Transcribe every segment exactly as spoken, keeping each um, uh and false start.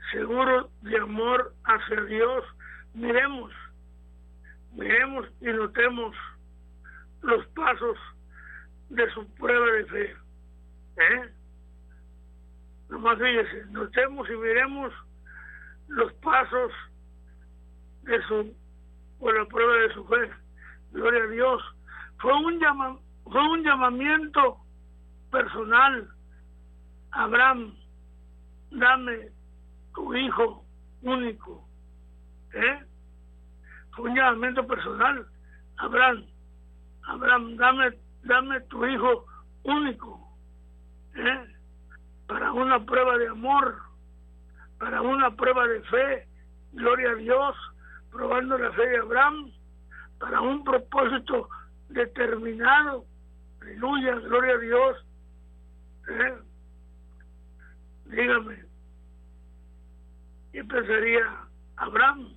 seguros de amor hacia Dios, miremos, miremos y notemos los pasos de su prueba de fe. ¿Eh? Nomás fíjese, notemos y miremos los pasos de su, por la prueba de su fe. Gloria a Dios. Fue un llama, fue un llamamiento personal. Abraham, dame tu hijo único. ¿Eh? Fue un llamamiento personal. Abraham, Abraham, dame, dame tu hijo único. ¿Eh? Para una prueba de amor, para una prueba de fe, gloria a Dios, probando la fe de Abraham, para un propósito determinado, aleluya, gloria a Dios. ¿Eh? Dígame, ¿qué pensaría Abraham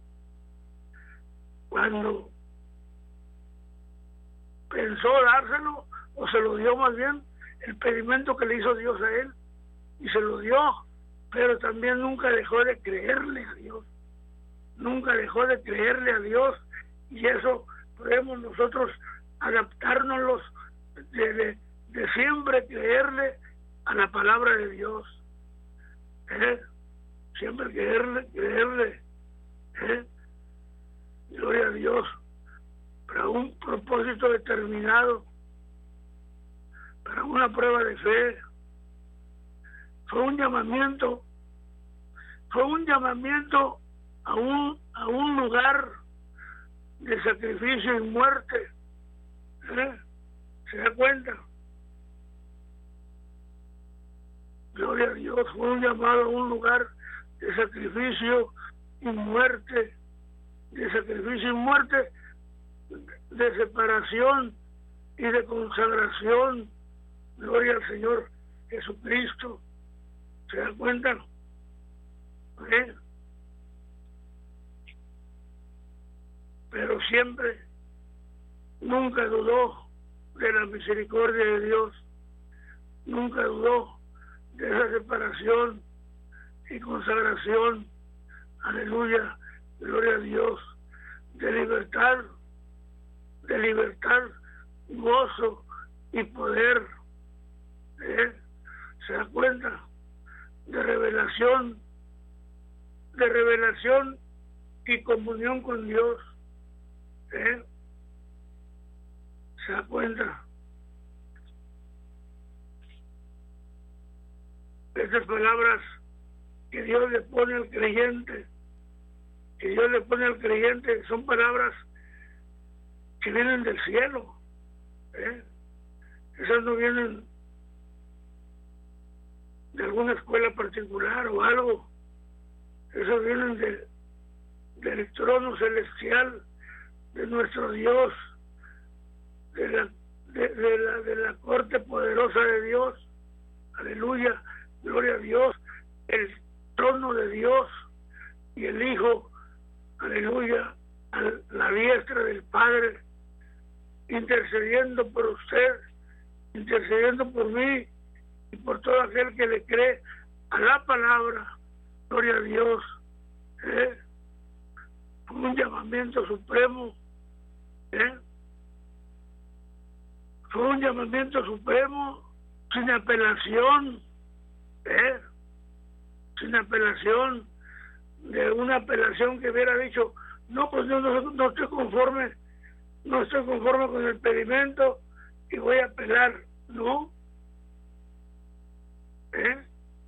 cuando pensó dárselo, o se lo dio más bien, el pedimento que le hizo Dios a él, y se lo dio, pero también nunca dejó de creerle a Dios, nunca dejó de creerle a Dios, y eso podemos nosotros adaptárnoslos de, de, de siempre creerle a la palabra de Dios. ¿Eh? Siempre creerle, creerle. ¿Eh? Gloria a Dios, para un propósito determinado, para una prueba de fe. Fue un llamamiento, fue un llamamiento a un, a un lugar de sacrificio y muerte. ¿Eh? ¿Se da cuenta? Gloria a Dios, fue un llamado a un lugar de sacrificio y muerte, de sacrificio y muerte, de separación y de consagración. Gloria al Señor Jesucristo. ¿Se dan cuenta? ¿Eh? Pero siempre, nunca dudó de la misericordia de Dios, nunca dudó de esa separación y consagración, aleluya, gloria a Dios, de libertad, de libertad, gozo y poder. ¿Eh? ¿Se da cuenta? De revelación, de revelación y comunión con Dios. ¿Eh? ¿Se da cuenta? Estas palabras que Dios le pone al creyente, que Dios le pone al creyente, son palabras que vienen del cielo. ¿Eh? Esas no vienen de alguna escuela particular o algo. Esas vienen de, del trono celestial de nuestro Dios, de la, de, de la, de la corte poderosa de Dios. Aleluya, gloria a Dios, el trono de Dios y el Hijo, aleluya, a la diestra del Padre, intercediendo por usted, intercediendo por mí y por todo aquel que le cree a la palabra. Gloria a Dios. ¿Eh? Un llamamiento supremo. ¿Eh? Fue un llamamiento supremo sin apelación. ¿Eh? Sin apelación, de una apelación que hubiera dicho, no, pues yo no, no estoy conforme, no estoy conforme con el pedimento y voy a apelar. No. ¿Eh?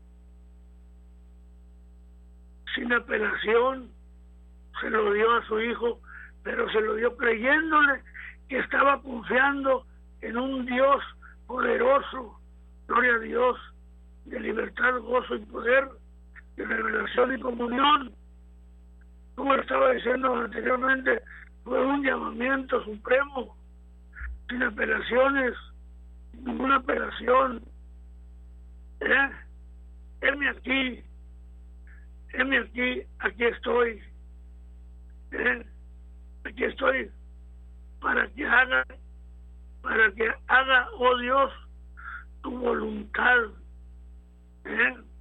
Sin apelación, se lo dio a su hijo, pero se lo dio creyéndole que estaba confiando en un Dios poderoso, gloria a Dios, de libertad, gozo y poder, de revelación y comunión. Como estaba diciendo anteriormente, fue un llamamiento supremo, sin apelaciones, ninguna apelación. ¿Eh? Heme aquí, heme aquí, aquí estoy. ¿Eh? Aquí estoy para que haga, para que haga, oh Dios, tu voluntad. ¿Eh?